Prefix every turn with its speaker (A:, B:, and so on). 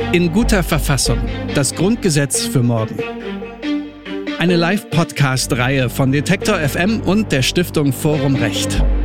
A: In guter Verfassung. Das Grundgesetz für morgen. Eine Live-Podcast-Reihe von Detektor FM und der Stiftung Forum Recht.